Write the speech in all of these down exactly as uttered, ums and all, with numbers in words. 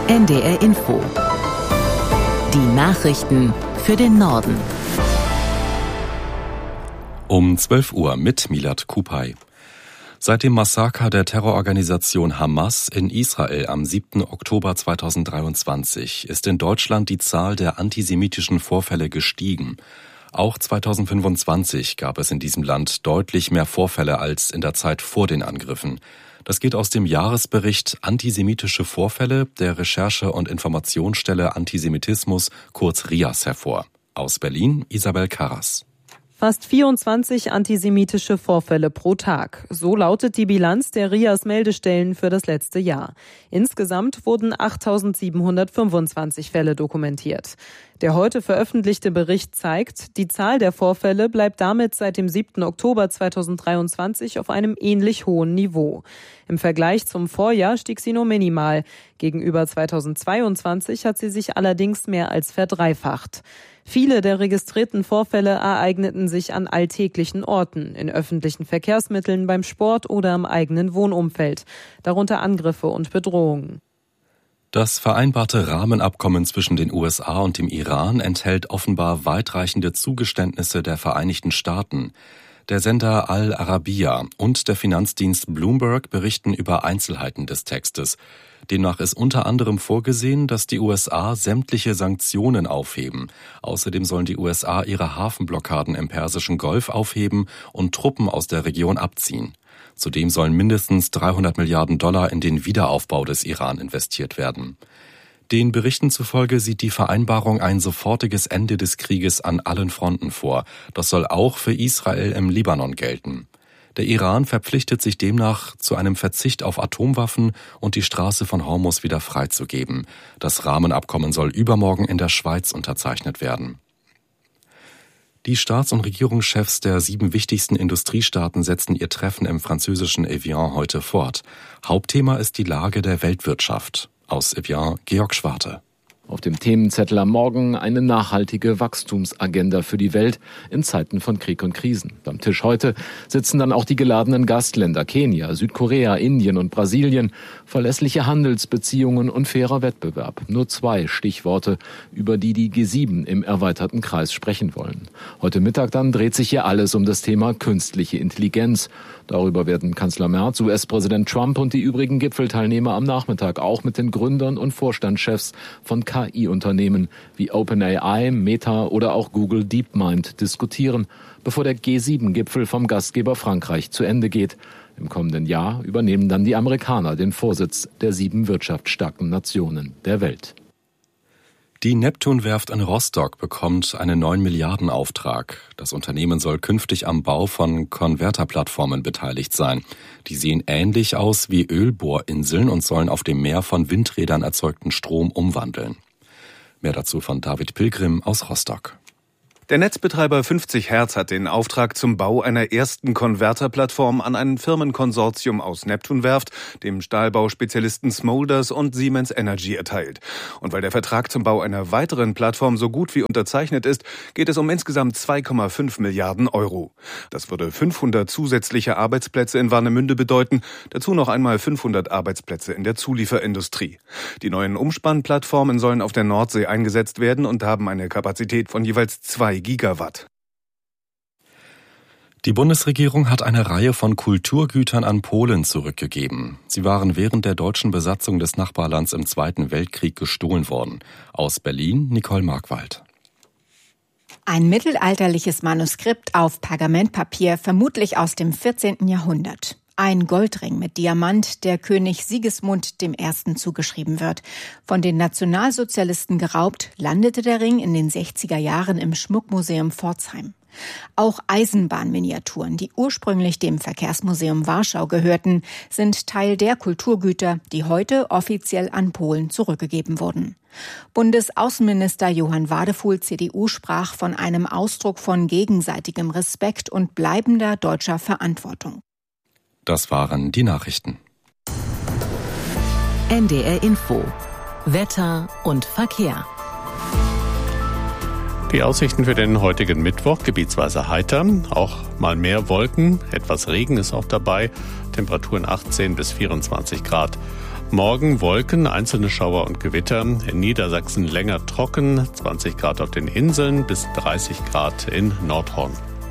N D R Info. Die Nachrichten für den Norden. Um zwölf Uhr mit Milad Kupay. Seit dem Massaker der Terrororganisation Hamas in Israel am siebten Oktober zweitausenddreiundzwanzig ist in Deutschland die Zahl der antisemitischen Vorfälle gestiegen. Auch zweitausendfünfundzwanzig gab es in diesem Land deutlich mehr Vorfälle als in der Zeit vor den Angriffen. Das geht aus dem Jahresbericht Antisemitische Vorfälle der Recherche- und Informationsstelle Antisemitismus, kurz R I A S, hervor. Aus Berlin, Isabel Karras. Fast vierundzwanzig antisemitische Vorfälle pro Tag. So lautet die Bilanz der R I A S-Meldestellen für das letzte Jahr. Insgesamt wurden achttausendsiebenhundertfünfundzwanzig Fälle dokumentiert. Der heute veröffentlichte Bericht zeigt, die Zahl der Vorfälle bleibt damit seit dem siebten Oktober zweitausenddreiundzwanzig auf einem ähnlich hohen Niveau. Im Vergleich zum Vorjahr stieg sie nur minimal. Gegenüber zweitausendzweiundzwanzig hat sie sich allerdings mehr als verdreifacht. Viele der registrierten Vorfälle ereigneten sich an alltäglichen Orten, in öffentlichen Verkehrsmitteln, beim Sport oder im eigenen Wohnumfeld, darunter Angriffe und Bedrohungen. Das vereinbarte Rahmenabkommen zwischen den U S A und dem Iran enthält offenbar weitreichende Zugeständnisse der Vereinigten Staaten. Der Sender Al Arabiya und der Finanzdienst Bloomberg berichten über Einzelheiten des Textes. Demnach ist unter anderem vorgesehen, dass die U S A sämtliche Sanktionen aufheben. Außerdem sollen die U S A ihre Hafenblockaden im Persischen Golf aufheben und Truppen aus der Region abziehen. Zudem sollen mindestens dreihundert Milliarden Dollar in den Wiederaufbau des Iran investiert werden. Den Berichten zufolge sieht die Vereinbarung ein sofortiges Ende des Krieges an allen Fronten vor. Das soll auch für Israel im Libanon gelten. Der Iran verpflichtet sich demnach zu einem Verzicht auf Atomwaffen und die Straße von Hormuz wieder freizugeben. Das Rahmenabkommen soll übermorgen in der Schweiz unterzeichnet werden. Die Staats- und Regierungschefs der sieben wichtigsten Industriestaaten setzen ihr Treffen im französischen Evian heute fort. Hauptthema ist die Lage der Weltwirtschaft. Aus Evian, Georg Schwarte. Auf dem Themenzettel am Morgen eine nachhaltige Wachstumsagenda für die Welt in Zeiten von Krieg und Krisen. Beim Tisch heute sitzen dann auch die geladenen Gastländer Kenia, Südkorea, Indien und Brasilien. Verlässliche Handelsbeziehungen und fairer Wettbewerb. Nur zwei Stichworte, über die die G sieben im erweiterten Kreis sprechen wollen. Heute Mittag dann dreht sich hier alles um das Thema künstliche Intelligenz. Darüber werden Kanzler Merz, U S-Präsident Trump und die übrigen Gipfelteilnehmer am Nachmittag auch mit den Gründern und Vorstandschefs von K I-Unternehmen wie OpenAI, Meta oder auch Google DeepMind diskutieren, bevor der G sieben Gipfel vom Gastgeber Frankreich zu Ende geht. Im kommenden Jahr übernehmen dann die Amerikaner den Vorsitz der sieben wirtschaftsstarken Nationen der Welt. Die Neptun-Werft in Rostock bekommt einen neun Milliarden Auftrag. Das Unternehmen soll künftig am Bau von Konverterplattformen beteiligt sein. Die sehen ähnlich aus wie Ölbohrinseln und sollen auf dem Meer von Windrädern erzeugten Strom umwandeln. Mehr dazu von David Pilgrim aus Rostock. Der Netzbetreiber fünfzig Hertz hat den Auftrag zum Bau einer ersten Konverterplattform an ein Firmenkonsortium aus Neptunwerft, dem Stahlbauspezialisten Smulders und Siemens Energy erteilt. Und weil der Vertrag zum Bau einer weiteren Plattform so gut wie unterzeichnet ist, geht es um insgesamt zwei Komma fünf Milliarden Euro. Das würde fünfhundert zusätzliche Arbeitsplätze in Warnemünde bedeuten, dazu noch einmal fünfhundert Arbeitsplätze in der Zulieferindustrie. Die neuen Umspannplattformen sollen auf der Nordsee eingesetzt werden und haben eine Kapazität von jeweils zwei Gigawatt. Die Bundesregierung hat eine Reihe von Kulturgütern an Polen zurückgegeben. Sie waren während der deutschen Besatzung des Nachbarlands im Zweiten Weltkrieg gestohlen worden. Aus Berlin, Nicole Markwald. Ein mittelalterliches Manuskript auf Pergamentpapier, vermutlich aus dem vierzehnten Jahrhundert. Ein Goldring mit Diamant, der König Sigismund dem Ersten zugeschrieben wird. Von den Nationalsozialisten geraubt, landete der Ring in den sechziger Jahren im Schmuckmuseum Pforzheim. Auch Eisenbahnminiaturen, die ursprünglich dem Verkehrsmuseum Warschau gehörten, sind Teil der Kulturgüter, die heute offiziell an Polen zurückgegeben wurden. Bundesaußenminister Johann Wadefuhl, C D U, sprach von einem Ausdruck von gegenseitigem Respekt und bleibender deutscher Verantwortung. Das waren die Nachrichten. N D R Info. Wetter und Verkehr. Die Aussichten für den heutigen Mittwoch: gebietsweise heiter, auch mal mehr Wolken, etwas Regen ist auch dabei, Temperaturen achtzehn bis vierundzwanzig Grad. Morgen Wolken, einzelne Schauer und Gewitter. In Niedersachsen länger trocken, zwanzig Grad auf den Inseln bis dreißig Grad in Nordhorn.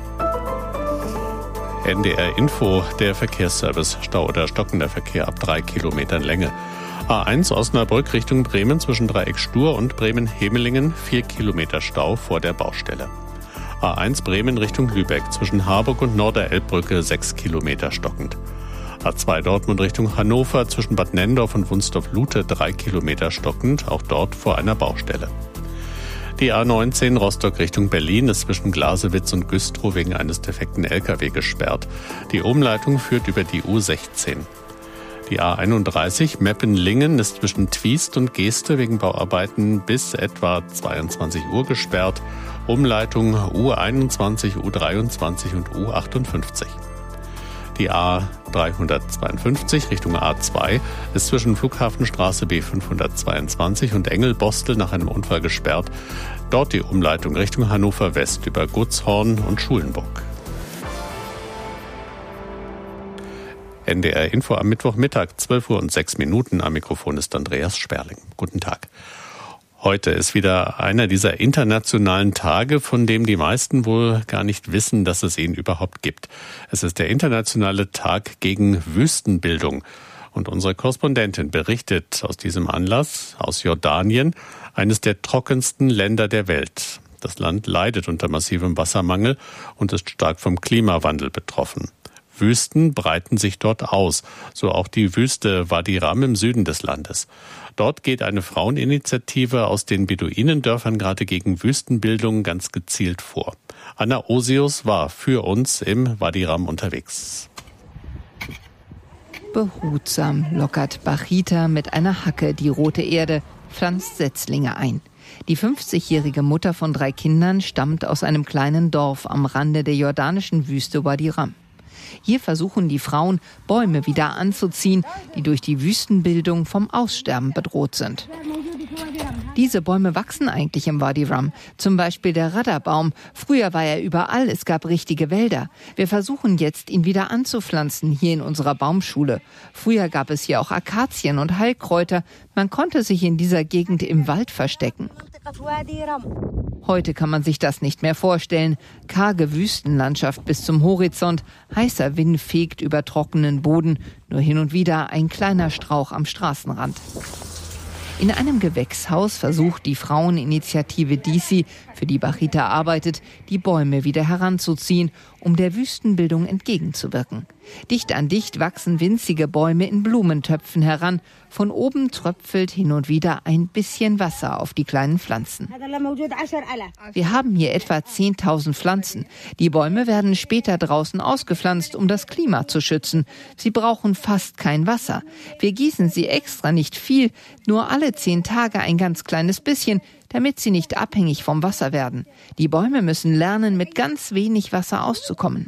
N D R Info, der Verkehrsservice. Stau oder stockender Verkehr ab drei Kilometern Länge. A eins Osnabrück Richtung Bremen zwischen Dreieck Stur und Bremen-Hemelingen, vier Kilometer Stau vor der Baustelle. A eins Bremen Richtung Lübeck zwischen Harburg und Norderelbbrücke, sechs Kilometer stockend. A zwei Dortmund Richtung Hannover zwischen Bad Nenndorf und Wunstorf-Lute, drei Kilometer stockend, auch dort vor einer Baustelle. Die A neunzehn Rostock Richtung Berlin ist zwischen Glasewitz und Güstrow wegen eines defekten L K W gesperrt. Die Umleitung führt über die U sechzehn. Die A einunddreißig Meppen-Lingen ist zwischen Twiest und Geeste wegen Bauarbeiten bis etwa zweiundzwanzig Uhr gesperrt. Umleitung U einundzwanzig, U dreiundzwanzig und U achtundfünfzig. Die A dreihundertzweiundfünfzig Richtung A zwei ist zwischen Flughafenstraße B fünfhundertzweiundzwanzig und Engelbostel nach einem Unfall gesperrt. Dort die Umleitung Richtung Hannover West über Gutshorn und Schulenburg. N D R Info am Mittwochmittag, zwölf Uhr und sechs Minuten. Am Mikrofon ist Andreas Sperling. Guten Tag. Heute ist wieder einer dieser internationalen Tage, von dem die meisten wohl gar nicht wissen, dass es ihn überhaupt gibt. Es ist der internationale Tag gegen Wüstenbildung. Und unsere Korrespondentin berichtet aus diesem Anlass aus Jordanien, eines der trockensten Länder der Welt. Das Land leidet unter massivem Wassermangel und ist stark vom Klimawandel betroffen. Wüsten breiten sich dort aus, so auch die Wüste Wadi Ram im Süden des Landes. Dort geht eine Fraueninitiative aus den Beduinendörfern gerade gegen Wüstenbildung ganz gezielt vor. Anna Osius war für uns im Wadi Ram unterwegs. Behutsam lockert Bachita mit einer Hacke die rote Erde, pflanzt Setzlinge ein. Die fünfzigjährige Mutter von drei Kindern stammt aus einem kleinen Dorf am Rande der jordanischen Wüste Wadi Ram. Hier versuchen die Frauen, Bäume wieder anzuziehen, die durch die Wüstenbildung vom Aussterben bedroht sind. Diese Bäume wachsen eigentlich im Wadi Ram, zum Beispiel der Radderbaum. Früher war er überall, es gab richtige Wälder. Wir versuchen jetzt, ihn wieder anzupflanzen, hier in unserer Baumschule. Früher gab es hier auch Akazien und Heilkräuter. Man konnte sich in dieser Gegend im Wald verstecken. Heute kann man sich das nicht mehr vorstellen. Karge Wüstenlandschaft bis zum Horizont, heißer Wind fegt über trockenen Boden, nur hin und wieder ein kleiner Strauch am Straßenrand. In einem Gewächshaus versucht die Fraueninitiative D C, für die Bachita arbeitet, die Bäume wieder heranzuziehen, um der Wüstenbildung entgegenzuwirken. Dicht an dicht wachsen winzige Bäume in Blumentöpfen heran. Von oben tröpfelt hin und wieder ein bisschen Wasser auf die kleinen Pflanzen. Wir haben hier etwa zehntausend Pflanzen. Die Bäume werden später draußen ausgepflanzt, um das Klima zu schützen. Sie brauchen fast kein Wasser. Wir gießen sie extra nicht viel, nur alle zehn Tage ein ganz kleines bisschen, damit sie nicht abhängig vom Wasser werden. Die Bäume müssen lernen, mit ganz wenig Wasser auszukommen.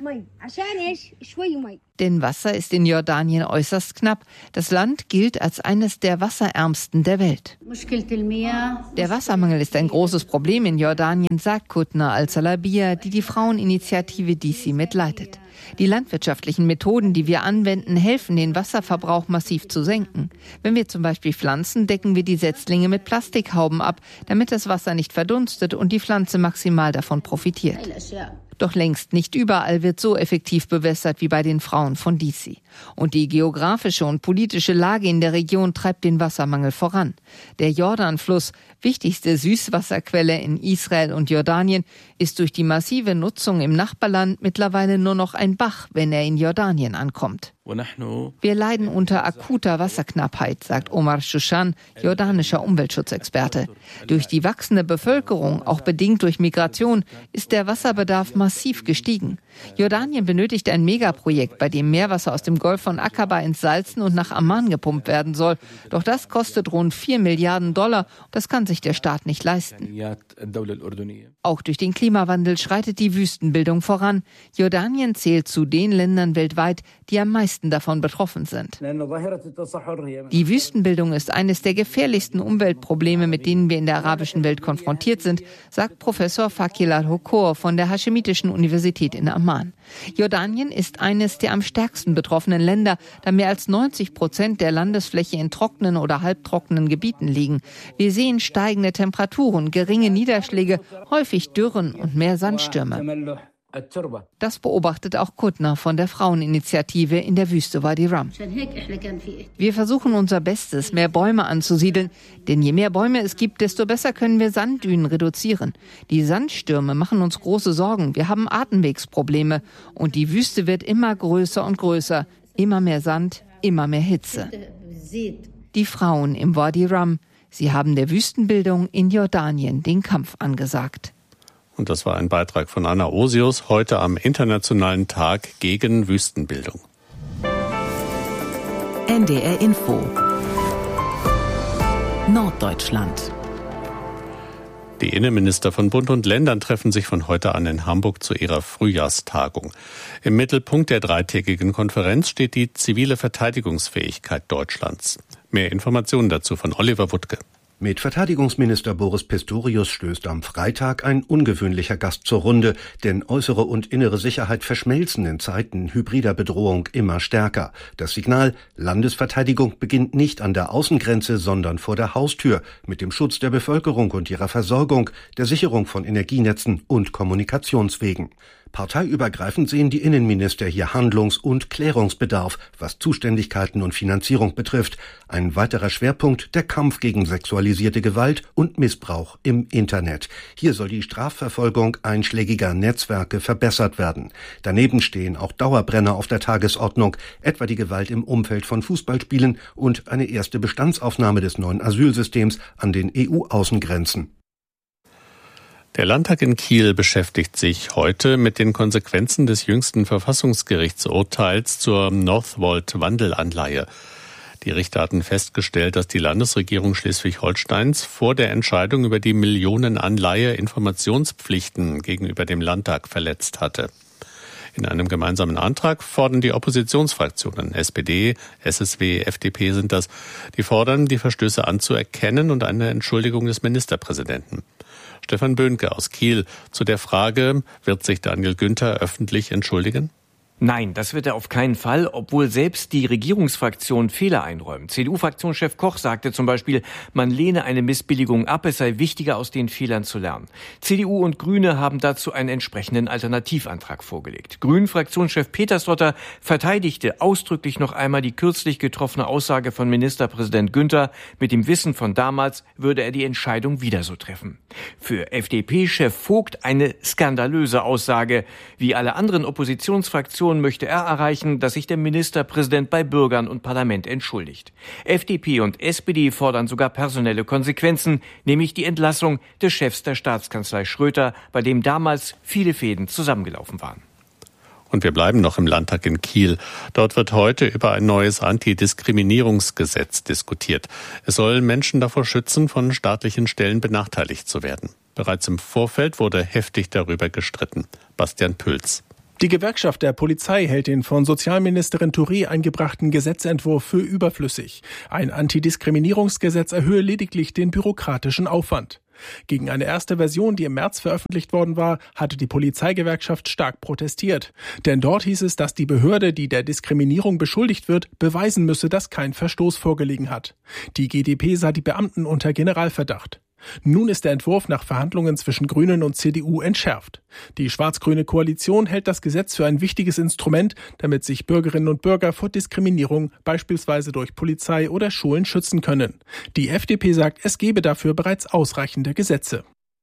Denn Wasser ist in Jordanien äußerst knapp. Das Land gilt als eines der wasserärmsten der Welt. Der Wassermangel ist ein großes Problem in Jordanien, sagt Kutna al-Salabia, die die Fraueninitiative D C mitleitet. Die landwirtschaftlichen Methoden, die wir anwenden, helfen, den Wasserverbrauch massiv zu senken. Wenn wir zum Beispiel pflanzen, decken wir die Setzlinge mit Plastikhauben ab, damit das Wasser nicht verdunstet und die Pflanze maximal davon profitiert. Doch längst nicht überall wird so effektiv bewässert wie bei den Frauen von D C. Und die geografische und politische Lage in der Region treibt den Wassermangel voran. Der Jordanfluss, wichtigste Süßwasserquelle in Israel und Jordanien, ist durch die massive Nutzung im Nachbarland mittlerweile nur noch ein Bach, wenn er in Jordanien ankommt. Wir leiden unter akuter Wasserknappheit, sagt Omar Shushan, jordanischer Umweltschutzexperte. Durch die wachsende Bevölkerung, auch bedingt durch Migration, ist der Wasserbedarf massiv gestiegen. Jordanien benötigt ein Megaprojekt, bei dem Meerwasser aus dem Golf von Aqaba entsalzen und nach Amman gepumpt werden soll. Doch das kostet rund vier Milliarden Dollar. Das kann sich der Staat nicht leisten. Auch durch den Klimawandel schreitet die Wüstenbildung voran. Jordanien zählt zu den Ländern weltweit, die am meisten meisten davon betroffen sind. Die Wüstenbildung ist eines der gefährlichsten Umweltprobleme, mit denen wir in der arabischen Welt konfrontiert sind, sagt Professor Fakil al-Hokor von der Haschemitischen Universität in Amman. Jordanien ist eines der am stärksten betroffenen Länder, da mehr als neunzig Prozent der Landesfläche in trockenen oder halbtrockenen Gebieten liegen. Wir sehen steigende Temperaturen, geringe Niederschläge, häufig Dürren und mehr Sandstürme. Das beobachtet auch Kutna von der Fraueninitiative in der Wüste Wadi Rum. Wir versuchen unser Bestes, mehr Bäume anzusiedeln, denn je mehr Bäume es gibt, desto besser können wir Sanddünen reduzieren. Die Sandstürme machen uns große Sorgen, wir haben Atemwegsprobleme und die Wüste wird immer größer und größer, immer mehr Sand, immer mehr Hitze. Die Frauen im Wadi Rum, sie haben der Wüstenbildung in Jordanien den Kampf angesagt. Und das war ein Beitrag von Anna Osius heute am Internationalen Tag gegen Wüstenbildung. N D R Info Norddeutschland. Die Innenminister von Bund und Ländern treffen sich von heute an in Hamburg zu ihrer Frühjahrstagung. Im Mittelpunkt der dreitägigen Konferenz steht die zivile Verteidigungsfähigkeit Deutschlands. Mehr Informationen dazu von Oliver Wuttke. Mit Verteidigungsminister Boris Pistorius stößt am Freitag ein ungewöhnlicher Gast zur Runde, denn äußere und innere Sicherheit verschmelzen in Zeiten hybrider Bedrohung immer stärker. Das Signal: Landesverteidigung beginnt nicht an der Außengrenze, sondern vor der Haustür, mit dem Schutz der Bevölkerung und ihrer Versorgung, der Sicherung von Energienetzen und Kommunikationswegen. Parteiübergreifend sehen die Innenminister hier Handlungs- und Klärungsbedarf, was Zuständigkeiten und Finanzierung betrifft. Ein weiterer Schwerpunkt: der Kampf gegen sexualisierte Gewalt und Missbrauch im Internet. Hier soll die Strafverfolgung einschlägiger Netzwerke verbessert werden. Daneben stehen auch Dauerbrenner auf der Tagesordnung, etwa die Gewalt im Umfeld von Fußballspielen und eine erste Bestandsaufnahme des neuen Asylsystems an den E U-Außengrenzen. Der Landtag in Kiel beschäftigt sich heute mit den Konsequenzen des jüngsten Verfassungsgerichtsurteils zur Northvolt-Wandelanleihe. Die Richter hatten festgestellt, dass die Landesregierung Schleswig-Holsteins vor der Entscheidung über die Millionenanleihe Informationspflichten gegenüber dem Landtag verletzt hatte. In einem gemeinsamen Antrag fordern die Oppositionsfraktionen, S P D, S S W, F D P sind das, die fordern, die Verstöße anzuerkennen und eine Entschuldigung des Ministerpräsidenten. Stefan Böhnke aus Kiel zu der Frage, wird sich Daniel Günther öffentlich entschuldigen? Nein, das wird er auf keinen Fall, obwohl selbst die Regierungsfraktion Fehler einräumt. C D U-Fraktionschef Koch sagte zum Beispiel, man lehne eine Missbilligung ab, es sei wichtiger, aus den Fehlern zu lernen. C D U und Grüne haben dazu einen entsprechenden Alternativantrag vorgelegt. Grünen-Fraktionschef Petersdotter verteidigte ausdrücklich noch einmal die kürzlich getroffene Aussage von Ministerpräsident Günther. Mit dem Wissen von damals würde er die Entscheidung wieder so treffen. Für F D P-Chef Vogt eine skandalöse Aussage. Wie alle anderen Oppositionsfraktionen möchte er erreichen, dass sich der Ministerpräsident bei Bürgern und Parlament entschuldigt. F D P und S P D fordern sogar personelle Konsequenzen, nämlich die Entlassung des Chefs der Staatskanzlei Schröter, bei dem damals viele Fäden zusammengelaufen waren. Und wir bleiben noch im Landtag in Kiel. Dort wird heute über ein neues Antidiskriminierungsgesetz diskutiert. Es soll Menschen davor schützen, von staatlichen Stellen benachteiligt zu werden. Bereits im Vorfeld wurde heftig darüber gestritten. Bastian Pülz. Die Gewerkschaft der Polizei hält den von Sozialministerin Touré eingebrachten Gesetzentwurf für überflüssig. Ein Antidiskriminierungsgesetz erhöhe lediglich den bürokratischen Aufwand. Gegen eine erste Version, die im März veröffentlicht worden war, hatte die Polizeigewerkschaft stark protestiert. Denn dort hieß es, dass die Behörde, die der Diskriminierung beschuldigt wird, beweisen müsse, dass kein Verstoß vorgelegen hat. Die G D P sah die Beamten unter Generalverdacht. Nun ist der Entwurf nach Verhandlungen zwischen Grünen und C D U entschärft. Die schwarz-grüne Koalition hält das Gesetz für ein wichtiges Instrument, damit sich Bürgerinnen und Bürger vor Diskriminierung beispielsweise durch Polizei oder Schulen schützen können. Die F D P sagt, es gebe dafür bereits ausreichende Gesetze.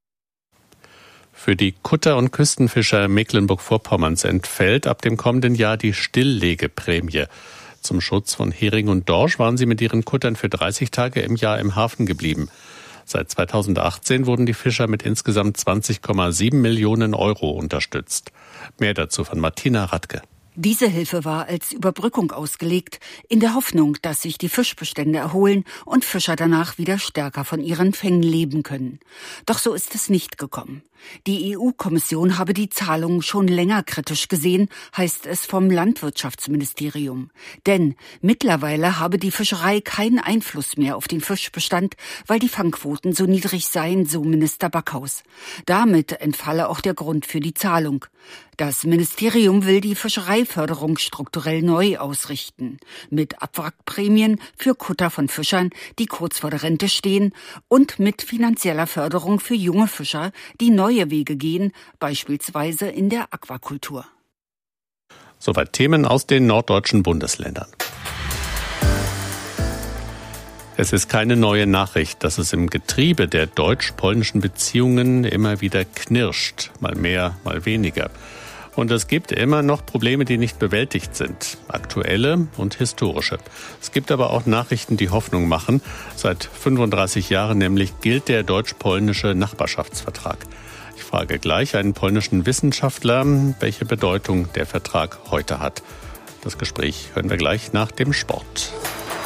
Für die Kutter- und Küstenfischer Mecklenburg-Vorpommerns entfällt ab dem kommenden Jahr die Stilllegeprämie. Zum Schutz von Hering und Dorsch waren sie mit ihren Kuttern für dreißig Tage im Jahr im Hafen geblieben. Seit zweitausendachtzehn wurden die Fischer mit insgesamt zwanzig Komma sieben Millionen Euro unterstützt. Mehr dazu von Martina Radke. Diese Hilfe war als Überbrückung ausgelegt, in der Hoffnung, dass sich die Fischbestände erholen und Fischer danach wieder stärker von ihren Fängen leben können. Doch so ist es nicht gekommen. Die E U-Kommission habe die Zahlungen schon länger kritisch gesehen, heißt es vom Landwirtschaftsministerium. Denn mittlerweile habe die Fischerei keinen Einfluss mehr auf den Fischbestand, weil die Fangquoten so niedrig seien, so Minister Backhaus. Damit entfalle auch der Grund für die Zahlung. Das Ministerium will die Fischereiförderung strukturell neu ausrichten. Mit Abwrackprämien für Kutter von Fischern, die kurz vor der Rente stehen, und mit finanzieller Förderung für junge Fischer, die neue Wege gehen, beispielsweise in der Aquakultur. Soweit Themen aus den norddeutschen Bundesländern. Es ist keine neue Nachricht, dass es im Getriebe der deutsch-polnischen Beziehungen immer wieder knirscht, mal mehr, mal weniger. Und es gibt immer noch Probleme, die nicht bewältigt sind, aktuelle und historische. Es gibt aber auch Nachrichten, die Hoffnung machen. Seit fünfunddreißig Jahren nämlich gilt der deutsch-polnische Nachbarschaftsvertrag. Ich frage gleich einen polnischen Wissenschaftler, welche Bedeutung der Vertrag heute hat. Das Gespräch hören wir gleich nach dem Sport.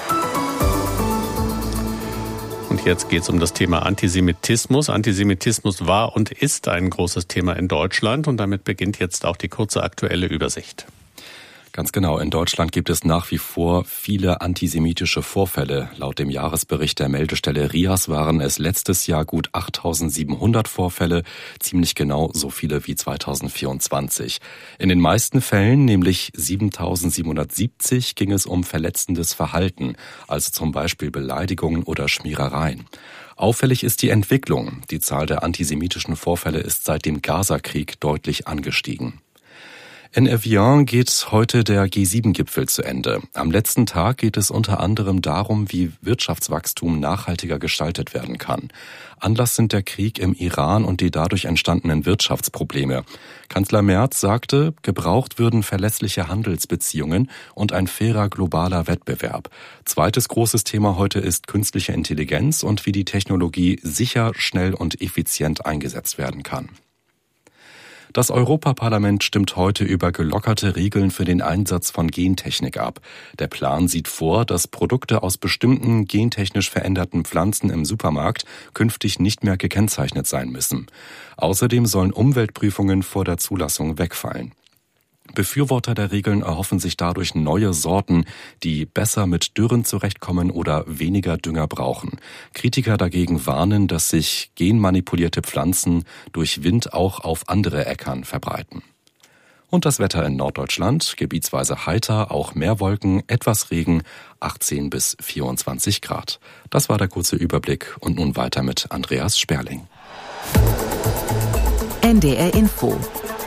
Und jetzt geht es um das Thema Antisemitismus. Antisemitismus war und ist ein großes Thema in Deutschland und damit beginnt jetzt auch die kurze aktuelle Übersicht. Ganz genau. In Deutschland gibt es nach wie vor viele antisemitische Vorfälle. Laut dem Jahresbericht der Meldestelle R I A S waren es letztes Jahr gut achttausendsiebenhundert Vorfälle, ziemlich genau so viele wie zweitausendvierundzwanzig. In den meisten Fällen, nämlich siebentausendsiebenhundertsiebzig, ging es um verletzendes Verhalten, also zum Beispiel Beleidigungen oder Schmierereien. Auffällig ist die Entwicklung. Die Zahl der antisemitischen Vorfälle ist seit dem Gaza-Krieg deutlich angestiegen. In Evian geht heute der G sieben Gipfel zu Ende. Am letzten Tag geht es unter anderem darum, wie Wirtschaftswachstum nachhaltiger gestaltet werden kann. Anlass sind der Krieg im Iran und die dadurch entstandenen Wirtschaftsprobleme. Kanzler Merz sagte, gebraucht würden verlässliche Handelsbeziehungen und ein fairer globaler Wettbewerb. Zweites großes Thema heute ist künstliche Intelligenz und wie die Technologie sicher, schnell und effizient eingesetzt werden kann. Das Europaparlament stimmt heute über gelockerte Regeln für den Einsatz von Gentechnik ab. Der Plan sieht vor, dass Produkte aus bestimmten gentechnisch veränderten Pflanzen im Supermarkt künftig nicht mehr gekennzeichnet sein müssen. Außerdem sollen Umweltprüfungen vor der Zulassung wegfallen. Befürworter der Regeln erhoffen sich dadurch neue Sorten, die besser mit Dürren zurechtkommen oder weniger Dünger brauchen. Kritiker dagegen warnen, dass sich genmanipulierte Pflanzen durch Wind auch auf andere Äckern verbreiten. Und das Wetter in Norddeutschland, gebietsweise heiter, auch mehr Wolken, etwas Regen, achtzehn bis vierundzwanzig Grad. Das war der kurze Überblick und nun weiter mit Andreas Sperling. N D R Info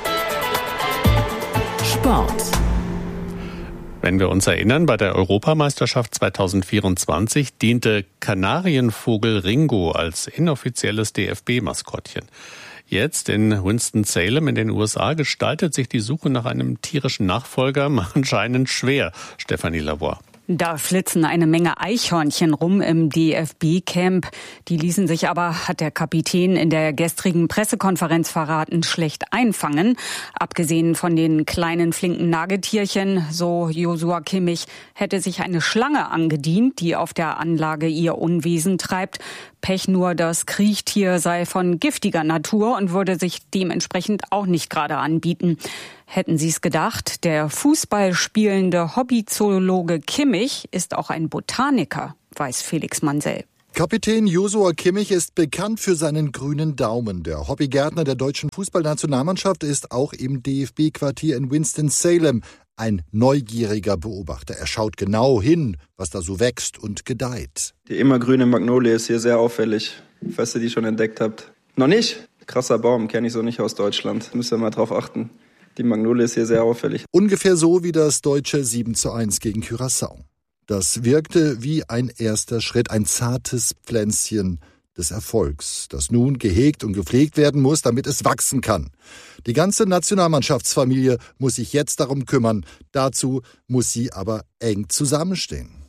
Sport. Wenn wir uns erinnern, bei der Europameisterschaft zweitausendvierundzwanzig diente Kanarienvogel Ringo als inoffizielles D F B-Maskottchen. Jetzt in Winston-Salem in den U S A gestaltet sich die Suche nach einem tierischen Nachfolger anscheinend schwer. Stefanie Lavoie. Da flitzen eine Menge Eichhörnchen rum im D F B-Camp. Die ließen sich aber, hat der Kapitän in der gestrigen Pressekonferenz verraten, schlecht einfangen. Abgesehen von den kleinen, flinken Nagetierchen, so Joshua Kimmich, hätte sich eine Schlange angedient, die auf der Anlage ihr Unwesen treibt. Pech nur, das Kriechtier sei von giftiger Natur und würde sich dementsprechend auch nicht gerade anbieten. Hätten Sie es gedacht, der Fußball spielende Hobbyzoologe Kimmich ist auch ein Botaniker, weiß Felix Mansell. Kapitän Joshua Kimmich ist bekannt für seinen grünen Daumen. Der Hobbygärtner der deutschen Fußballnationalmannschaft ist auch im D F B-Quartier in Winston-Salem ein neugieriger Beobachter. Er schaut genau hin, was da so wächst und gedeiht. Die immergrüne Magnolie ist hier sehr auffällig, falls ihr die schon entdeckt habt. Noch nicht? Krasser Baum, kenne ich so nicht aus Deutschland. Müsst ihr mal drauf achten. Die Magnolie ist hier sehr auffällig. Ungefähr so wie das deutsche sieben zu eins gegen Curaçao. Das wirkte wie ein erster Schritt, ein zartes Pflänzchen des Erfolgs, das nun gehegt und gepflegt werden muss, damit es wachsen kann. Die ganze Nationalmannschaftsfamilie muss sich jetzt darum kümmern. Dazu muss sie aber eng zusammenstehen.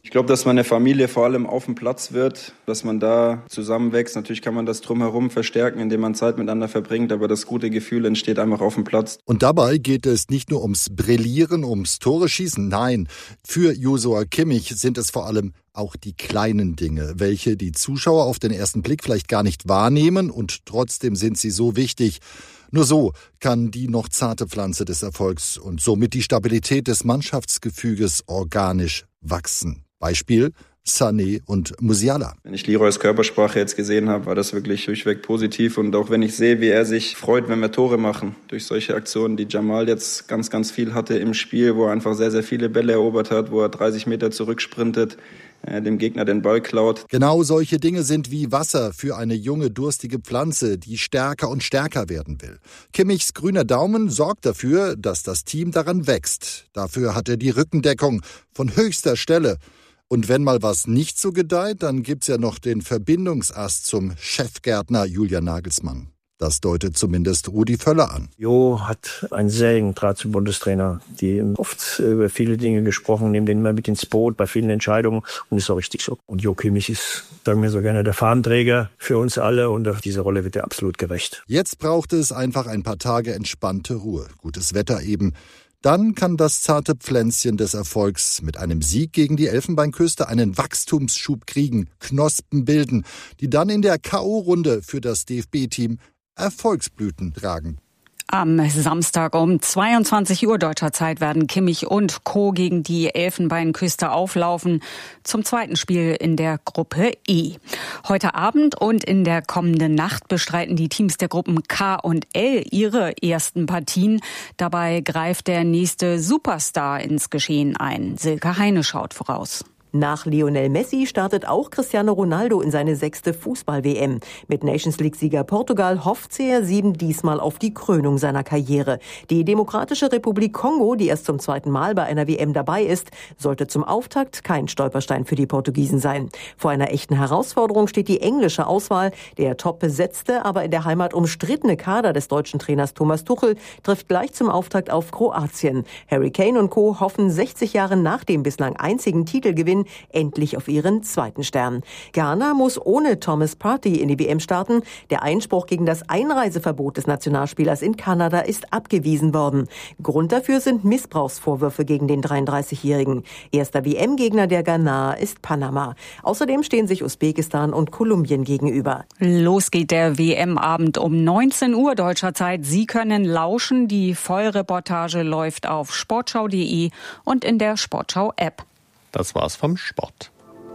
Ich glaube, dass man eine Familie vor allem auf dem Platz wird, dass man da zusammenwächst. Natürlich kann man das drumherum verstärken, indem man Zeit miteinander verbringt, aber das gute Gefühl entsteht einfach auf dem Platz. Und dabei geht es nicht nur ums Brillieren, ums Tore schießen, nein, für Joshua Kimmich sind es vor allem auch die kleinen Dinge, welche die Zuschauer auf den ersten Blick vielleicht gar nicht wahrnehmen und trotzdem sind sie so wichtig. Nur so kann die noch zarte Pflanze des Erfolgs und somit die Stabilität des Mannschaftsgefüges organisch wachsen. Beispiel Sané und Musiala. Wenn ich Leroys Körpersprache jetzt gesehen habe, war das wirklich durchweg positiv. Und auch wenn ich sehe, wie er sich freut, wenn wir Tore machen, durch solche Aktionen, die Jamal jetzt ganz, ganz viel hatte im Spiel, wo er einfach sehr, sehr viele Bälle erobert hat, wo er dreißig Meter zurücksprintet, äh, dem Gegner den Ball klaut. Genau solche Dinge sind wie Wasser für eine junge, durstige Pflanze, die stärker und stärker werden will. Kimmichs grüner Daumen sorgt dafür, dass das Team daran wächst. Dafür hat er die Rückendeckung von höchster Stelle. Und wenn mal was nicht so gedeiht, dann gibt's ja noch den Verbindungsast zum Chefgärtner Julian Nagelsmann. Das deutet zumindest Rudi Völler an. Jo hat einen sehr engen Draht zum Bundestrainer. Die oft über viele Dinge gesprochen, nehmen den immer mit ins Boot bei vielen Entscheidungen und ist auch richtig so. Und Jo Kimmich ist, sagen wir so gerne, der Fahnenträger für uns alle und auf diese Rolle wird er absolut gerecht. Jetzt braucht es einfach ein paar Tage entspannte Ruhe. Gutes Wetter eben. Dann kann das zarte Pflänzchen des Erfolgs mit einem Sieg gegen die Elfenbeinküste einen Wachstumsschub kriegen, Knospen bilden, die dann in der K O-Runde für das D F B-Team Erfolgsblüten tragen. Am Samstag um zweiundzwanzig Uhr deutscher Zeit werden Kimmich und Co. gegen die Elfenbeinküste auflaufen zum zweiten Spiel in der Gruppe E. Heute Abend und in der kommenden Nacht bestreiten die Teams der Gruppen K und L ihre ersten Partien. Dabei greift der nächste Superstar ins Geschehen ein. Silke Heine schaut voraus. Nach Lionel Messi startet auch Cristiano Ronaldo in seine sechste Fußball-W M. Mit Nations-League-Sieger Portugal hofft C R sieben diesmal auf die Krönung seiner Karriere. Die Demokratische Republik Kongo, die erst zum zweiten Mal bei einer W M dabei ist, sollte zum Auftakt kein Stolperstein für die Portugiesen sein. Vor einer echten Herausforderung steht die englische Auswahl. Der top besetzte, aber in der Heimat umstrittene Kader des deutschen Trainers Thomas Tuchel trifft gleich zum Auftakt auf Kroatien. Harry Kane und Co. hoffen sechzig Jahre nach dem bislang einzigen Titelgewinn endlich auf ihren zweiten Stern. Ghana muss ohne Thomas Partey in die W M starten. Der Einspruch gegen das Einreiseverbot des Nationalspielers in Kanada ist abgewiesen worden. Grund dafür sind Missbrauchsvorwürfe gegen den dreiunddreißigjährigen. Erster W M-Gegner der Ghanaer ist Panama. Außerdem stehen sich Usbekistan und Kolumbien gegenüber. Los geht der W M-Abend um neunzehn Uhr deutscher Zeit. Sie können lauschen. Die Vollreportage läuft auf sportschau punkt de und in der Sportschau-App. Das war's vom Sport.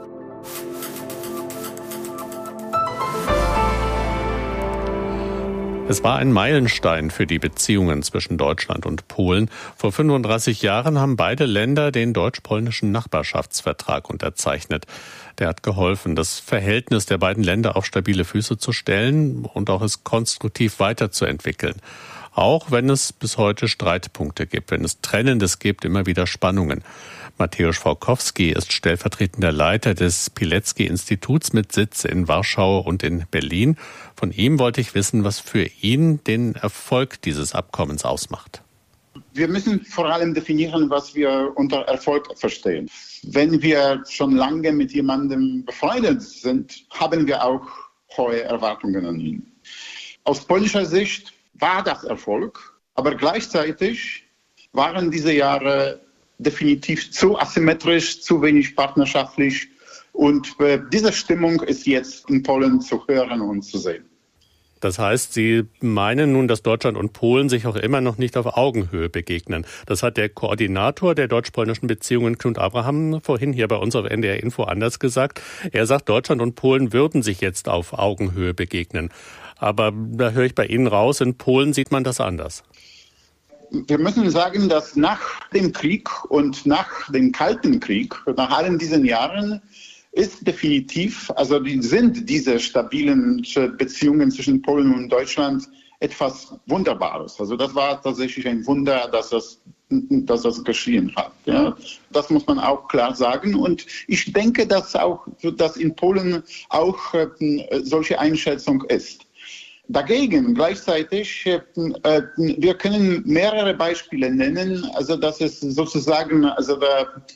Es war ein Meilenstein für die Beziehungen zwischen Deutschland und Polen. Vor fünfunddreißig Jahren haben beide Länder den deutsch-polnischen Nachbarschaftsvertrag unterzeichnet. Der hat geholfen, das Verhältnis der beiden Länder auf stabile Füße zu stellen und auch es konstruktiv weiterzuentwickeln. Auch wenn es bis heute Streitpunkte gibt, wenn es Trennendes gibt, immer wieder Spannungen. Mateusz Fałkowski ist stellvertretender Leiter des Pilecki-Instituts mit Sitz in Warschau und in Berlin. Von ihm wollte ich wissen, was für ihn den Erfolg dieses Abkommens ausmacht. Wir müssen vor allem definieren, was wir unter Erfolg verstehen. Wenn wir schon lange mit jemandem befreundet sind, haben wir auch hohe Erwartungen an ihn. Aus polnischer Sicht war das Erfolg, aber gleichzeitig waren diese Jahre definitiv zu asymmetrisch, zu wenig partnerschaftlich. Und äh, diese Stimmung ist jetzt in Polen zu hören und zu sehen. Das heißt, Sie meinen nun, dass Deutschland und Polen sich auch immer noch nicht auf Augenhöhe begegnen. Das hat der Koordinator der deutsch-polnischen Beziehungen, Knut Abraham, vorhin hier bei uns auf N D R Info anders gesagt. Er sagt, Deutschland und Polen würden sich jetzt auf Augenhöhe begegnen. Aber da höre ich bei Ihnen raus, in Polen sieht man das anders. Wir müssen sagen, dass nach dem Krieg und nach dem Kalten Krieg, nach allen diesen Jahren, ist definitiv, also die, sind diese stabilen Beziehungen zwischen Polen und Deutschland etwas Wunderbares. Also das war tatsächlich ein Wunder, dass das, dass das geschehen hat. Ja. Das muss man auch klar sagen. Und ich denke, dass auch, dass in Polen auch äh, solche Einschätzung ist. Dagegen gleichzeitig, äh, wir können mehrere Beispiele nennen, also dass es sozusagen, also der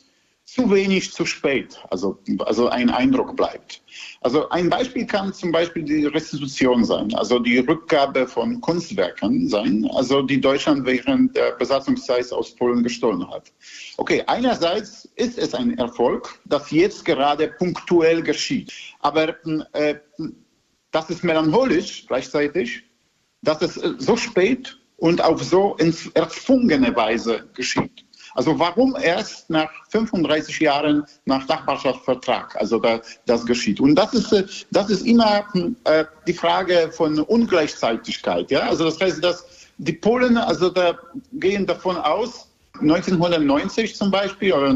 zu wenig zu spät, also, also ein Eindruck bleibt. Also ein Beispiel kann zum Beispiel die Restitution sein, also die Rückgabe von Kunstwerken sein, also die Deutschland während der Besatzungszeit aus Polen gestohlen hat. Okay, einerseits ist es ein Erfolg, dass jetzt gerade punktuell geschieht, aber äh, das ist melancholisch gleichzeitig, dass es so spät und auf so erzwungene Weise geschieht. Also warum erst nach fünfunddreißig Jahren nach Nachbarschaftsvertrag, also da, das geschieht. Und das ist, das ist immer äh, die Frage von Ungleichzeitigkeit. Ja? Also das heißt, dass die Polen also da gehen davon aus, neunzehnhundertneunzig zum Beispiel oder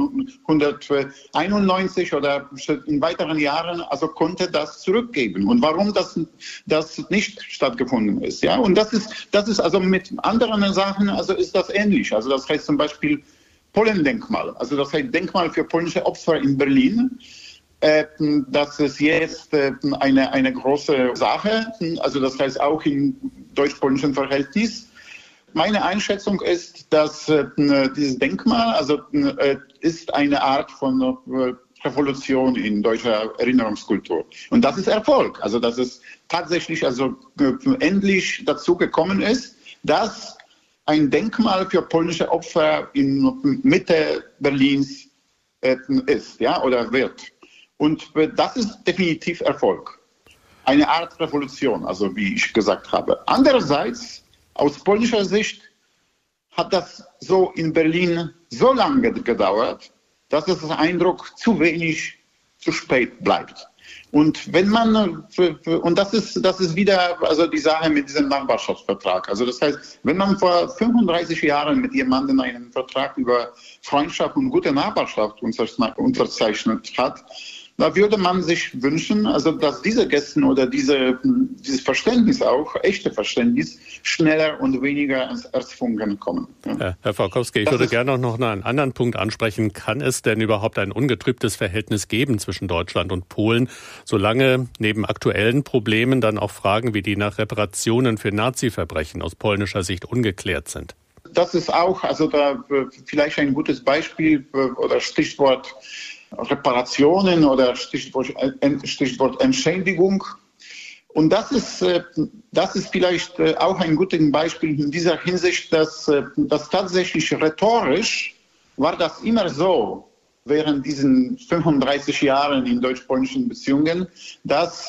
neunzehnhunderteinundneunzig oder in weiteren Jahren, also konnte das zurückgeben. Und warum das, das nicht stattgefunden ist. Ja? Und das ist, das ist also mit anderen Sachen, also ist das ähnlich. Also das heißt zum Beispiel Polendenkmal, also das heißt Denkmal für polnische Opfer in Berlin. Äh, das ist jetzt äh, eine, eine große Sache, also das heißt auch im deutsch-polnischen Verhältnis. Meine Einschätzung ist, dass äh, dieses Denkmal also äh, ist eine Art von äh, Revolution in deutscher Erinnerungskultur. Und das ist Erfolg. Also dass es tatsächlich also äh, endlich dazu gekommen ist, dass ein Denkmal für polnische Opfer in Mitte Berlins äh, ist, ja, oder wird. Und äh, das ist definitiv Erfolg. Eine Art Revolution, also wie ich gesagt habe. Andererseits aus polnischer Sicht hat das so in Berlin so lange gedauert, dass es der Eindruck zu wenig, zu spät bleibt. Und wenn man, und das ist, das ist wieder also die Sache mit diesem Nachbarschaftsvertrag. Also das heißt, wenn man vor fünfunddreißig Jahren mit jemandem einen Vertrag über Freundschaft und gute Nachbarschaft unterzeichnet hat, da würde man sich wünschen, also dass diese Gäste oder diese, dieses Verständnis auch, echte Verständnis, schneller und weniger erzwungen kommen. Ja. Herr Forkowski, ich das würde gerne noch einen anderen Punkt ansprechen. Kann es denn überhaupt ein ungetrübtes Verhältnis geben zwischen Deutschland und Polen, solange neben aktuellen Problemen dann auch Fragen wie die nach Reparationen für Nazi-Verbrechen aus polnischer Sicht ungeklärt sind? Das ist auch, also da vielleicht ein gutes Beispiel oder Stichwort Reparationen oder Stichwort, Stichwort Entschädigung. Und das ist, das ist vielleicht auch ein gutes Beispiel in dieser Hinsicht, dass, dass tatsächlich rhetorisch war das immer so während diesen fünfunddreißig Jahren in deutsch-polnischen Beziehungen, dass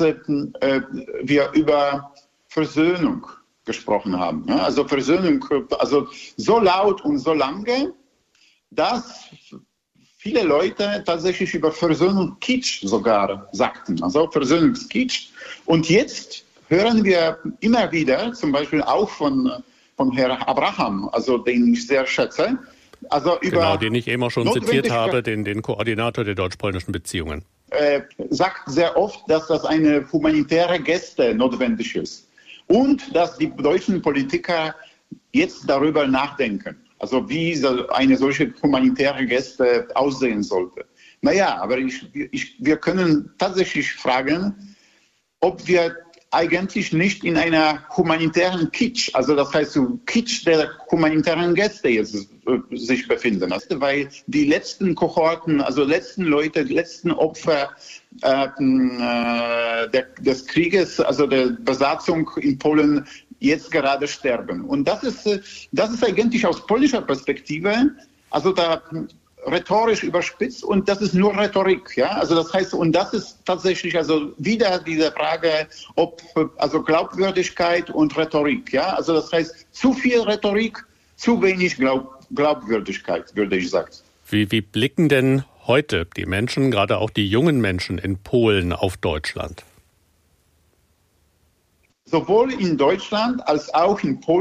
wir über Versöhnung gesprochen haben. Also Versöhnung, also so laut und so lange, dass viele Leute tatsächlich über Versöhnung Kitsch sogar sagten, also Versöhnungskitsch. Und jetzt hören wir immer wieder, zum Beispiel auch von, von Herrn Abraham, also den ich sehr schätze, also über genau, den ich eben auch schon zitiert habe, den, den Koordinator der deutsch-polnischen Beziehungen. Äh, sagt sehr oft, dass das eine humanitäre Geste notwendig ist und dass die deutschen Politiker jetzt darüber nachdenken. Also wie eine solche humanitäre Geste aussehen sollte. Naja, aber ich, ich, wir können tatsächlich fragen, ob wir eigentlich nicht in einer humanitären Kitsch, also das heißt so Kitsch der humanitären Gäste jetzt äh, sich befinden. Also, weil die letzten Kohorten, also letzten Leute, die letzten Opfer äh, äh, der, des Krieges, also der Besatzung in Polen jetzt gerade sterben. Und das ist, das ist eigentlich aus polnischer Perspektive, also da rhetorisch überspitzt und das ist nur Rhetorik, ja. Also das heißt, und das ist tatsächlich also wieder diese Frage, ob also Glaubwürdigkeit und Rhetorik, ja. Also das heißt, zu viel Rhetorik, zu wenig Glaub, Glaubwürdigkeit, würde ich sagen. Wie, wie blicken denn heute die Menschen, gerade auch die jungen Menschen in Polen, auf Deutschland? Sowohl in Deutschland als auch in Polen